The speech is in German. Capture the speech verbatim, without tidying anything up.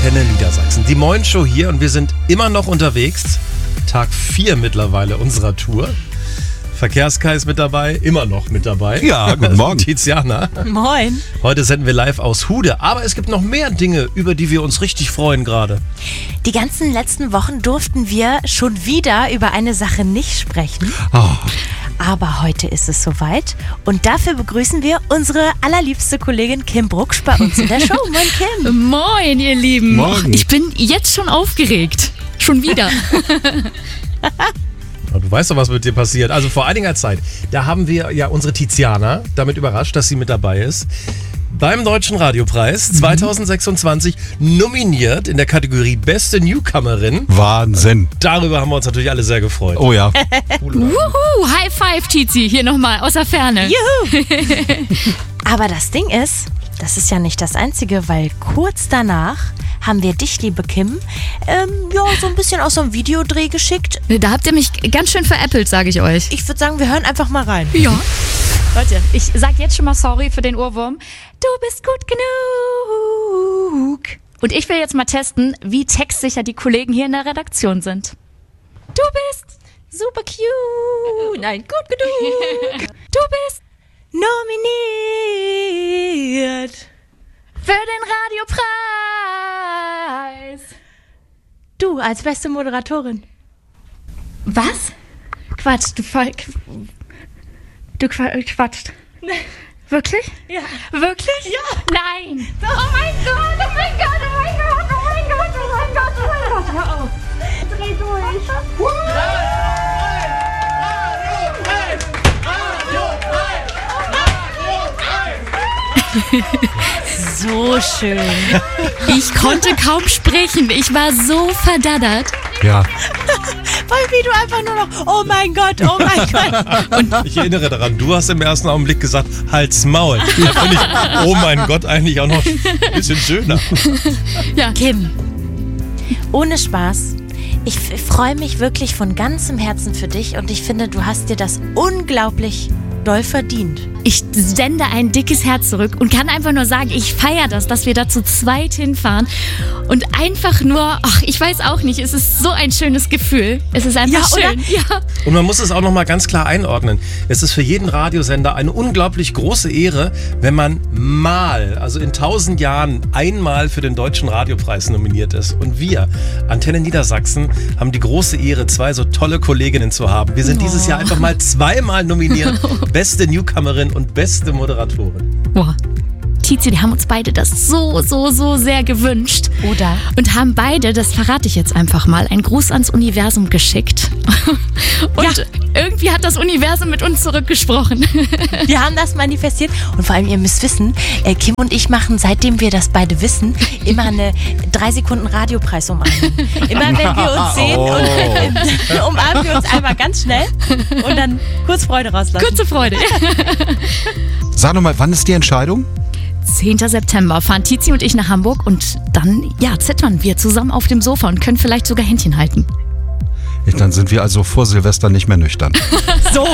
Antenne Niedersachsen. Die Moin-Show hier und wir sind immer noch unterwegs. Tag vier mittlerweile unserer Tour. Verkehrskai ist mit dabei, immer noch mit dabei. Ja, guten Morgen. Tiziana. Moin. Heute senden wir live aus Hude, aber es gibt noch mehr Dinge, über die wir uns richtig freuen gerade. Die ganzen letzten Wochen durften wir schon wieder über eine Sache nicht sprechen. Oh. Aber heute ist es soweit und dafür begrüßen wir unsere allerliebste Kollegin Kim Brucksch bei uns in der Show. Moin Kim. Moin ihr Lieben. Morgen. Ich bin jetzt schon aufgeregt. Schon wieder. Du weißt doch, was mit dir passiert. Also vor einiger Zeit, da haben wir ja unsere Tiziana damit überrascht, dass sie mit dabei ist. Beim Deutschen Radiopreis zwanzig sechsundzwanzig nominiert in der Kategorie Beste Newcomerin. Wahnsinn. Darüber haben wir uns natürlich alle sehr gefreut. Oh ja. Wuhu, High Five, Tizi. Hier nochmal aus der Ferne. Juhu. Aber das Ding ist, das ist ja nicht das Einzige, weil kurz danach haben wir dich, liebe Kim, ähm, ja, so ein bisschen aus so einem Videodreh geschickt. Da habt ihr mich ganz schön veräppelt, sage ich euch. Ich würde sagen, wir hören einfach mal rein. Ja. Leute, ich sag jetzt schon mal sorry für den Ohrwurm. Du bist gut genug. Und ich will jetzt mal testen, wie textsicher die Kollegen hier in der Redaktion sind. Du bist Super cute. Nein, gut genug. Du bist nominiert für den Radiopreis. Du als beste Moderatorin. Was? Quatsch, du voll... Du quatscht. Wirklich? Ja. Wirklich? Ja. Nein. Oh mein Gott, oh mein Gott, oh mein Gott, oh mein Gott, oh mein Gott, oh mein Gott. Hör auf. Dreh durch. So schön. Ich konnte kaum sprechen. Ich war so verdaddert. Ja. Weil wie du einfach nur noch, oh mein Gott, oh mein Gott. Und ich erinnere daran, du hast im ersten Augenblick gesagt, halt's Maul. Da finde ich, oh mein Gott, eigentlich auch noch ein bisschen schöner. Ja. Kim, ohne Spaß, ich f- freue mich wirklich von ganzem Herzen für dich und ich finde, du hast dir das unglaublich doll verdient. Ich sende ein dickes Herz zurück und kann einfach nur sagen, ich feiere das, dass wir da zu zweit hinfahren und einfach nur, ach, ich weiß auch nicht, es ist so ein schönes Gefühl. Es ist einfach Ja, schön. Ja. Und man muss es auch noch mal ganz klar einordnen. Es ist für jeden Radiosender eine unglaublich große Ehre, wenn man mal, also in tausend Jahren, einmal für den Deutschen Radiopreis nominiert ist. Und wir, Antenne Niedersachsen, haben die große Ehre, zwei so tolle Kolleginnen zu haben. Wir sind Oh. dieses Jahr einfach mal zweimal nominiert. Beste Newcomerin und beste Moderatorin. Boah. Tizi, die haben uns beide das so, so, so sehr gewünscht. Oder? Und haben beide, das verrate ich jetzt einfach mal, einen Gruß ans Universum geschickt. Und Ja. irgendwie hat das Universum mit uns zurückgesprochen. Wir haben das manifestiert und vor allem, ihr müsst wissen, äh, Kim und ich machen, seitdem wir das beide wissen, immer eine drei Sekunden Radiopreis umarmen. Immer wenn wir uns sehen, Oh. und, äh, umarmen wir uns einmal ganz schnell und dann kurz Freude rauslassen. Kurze Freude. Sag noch mal, wann ist die Entscheidung? zehnten September fahren Tizi und ich nach Hamburg und dann, ja, zittern wir zusammen auf dem Sofa und können vielleicht sogar Händchen halten. Dann sind wir also vor Silvester nicht mehr nüchtern. So.